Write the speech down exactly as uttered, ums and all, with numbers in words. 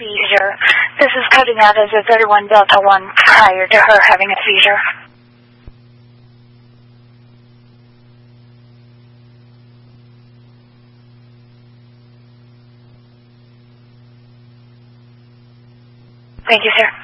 seizure. This is coding out as a thirty-one Delta one prior to her having a seizure. Thank you, sir.